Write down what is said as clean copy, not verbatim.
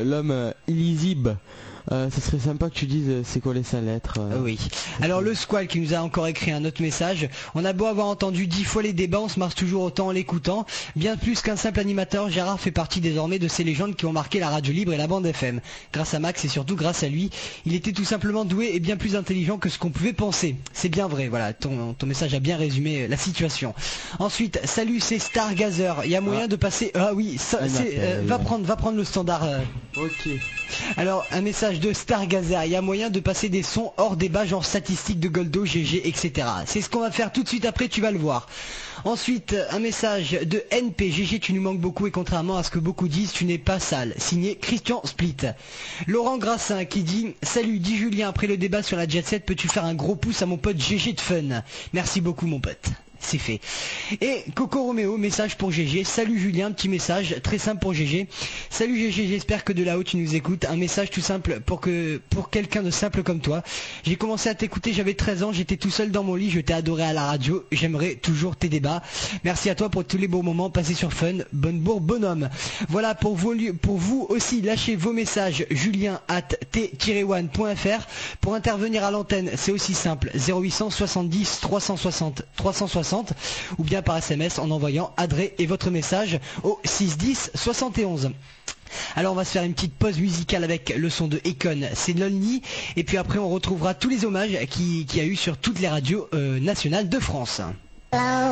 l'homme illisible. Ce serait sympa que tu dises c'est quoi les 5 lettres. Oui. Alors le Squall qui nous a encore écrit un autre message. On a beau avoir entendu 10 fois les débats, on se marche toujours autant en l'écoutant. Bien plus qu'un simple animateur, Gérard fait partie désormais de ces légendes qui ont marqué la radio libre et la bande FM. Grâce à Max et surtout grâce à lui, il était tout simplement doué et bien plus intelligent que ce qu'on pouvait penser. C'est bien vrai, voilà, ton message a bien résumé la situation. Ensuite, salut, c'est Stargazer. Il y a moyen de passer... Ah oui, va prendre le standard. Ok. Alors, un message de Stargazer, il y a moyen de passer des sons hors débat, genre statistiques de Goldo, GG, etc. C'est ce qu'on va faire tout de suite après, tu vas le voir. Ensuite, un message de NP, GG, tu nous manques beaucoup et contrairement à ce que beaucoup disent, tu n'es pas sale. Signé Christian Split. Laurent Grassin qui dit, salut, dis Julien, après le débat sur la Jet Set, peux-tu faire un gros pouce à mon pote GG de Fun? Merci beaucoup mon pote. C'est fait. Et Coco Roméo, message pour GG. Salut Julien, petit message très simple pour GG. Salut GG, j'espère que de là-haut tu nous écoutes. Un message tout simple pour quelqu'un de simple comme toi. J'ai commencé à t'écouter, j'avais 13 ans, j'étais tout seul dans mon lit, je t'ai adoré à la radio. J'aimerais toujours tes débats. Merci à toi pour tous les beaux moments passés sur Fun. Bonne bourre, bonhomme. Voilà, pour vous aussi, lâchez vos messages julien@t-one.fr. Pour intervenir à l'antenne, c'est aussi simple. 0870 360 360 ou bien par SMS en envoyant Adré et votre message au 610 71. Alors on va se faire une petite pause musicale avec le son de Econ, c'est Lonely, et puis après on retrouvera tous les hommages qu'il y a eu sur toutes les radios nationales de France.